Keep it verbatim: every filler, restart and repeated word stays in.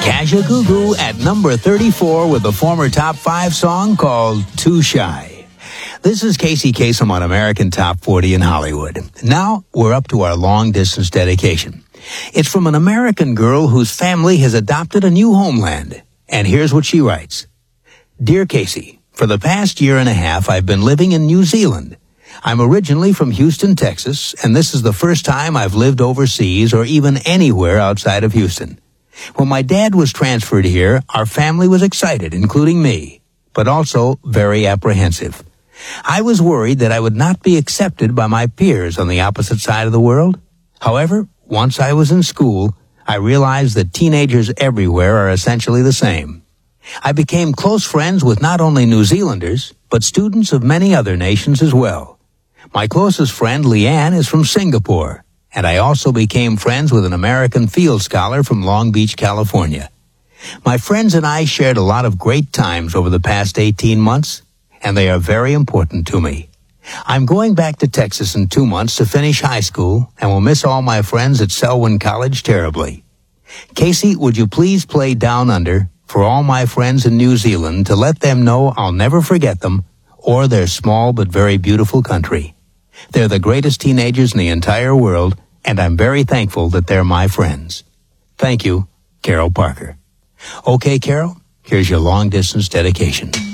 Kaja Gugu at number thirty-four with the former top five song called Too Shy. This is Casey Kasem on American Top forty in Hollywood. Now we're up to our long-distance dedication. It's from an American girl whose family has adopted a new homeland. And here's what she writes. Dear Casey, for the past year and a half, I've been living in New Zealand. I'm originally from Houston, Texas, and this is the first time I've lived overseas or even anywhere outside of Houston. When my dad was transferred here, our family was excited, including me, but also very apprehensive. I was worried that I would not be accepted by my peers on the opposite side of the world. However, once I was in school, I realized that teenagers everywhere are essentially the same. I became close friends with not only New Zealanders, but students of many other nations as well. My closest friend, Leanne, is from Singapore, and I also became friends with an American field scholar from Long Beach, California. My friends and I shared a lot of great times over the past eighteen months, and they are very important to me. I'm going back to Texas in two months to finish high school, and will miss all my friends at Selwyn College terribly. Casey, would you please play Down Under for all my friends in New Zealand to let them know I'll never forget them or their small but very beautiful country. They're the greatest teenagers in the entire world, and I'm very thankful that they're my friends. Thank you, Carol Parker. Okay, Carol, here's your long-distance dedication.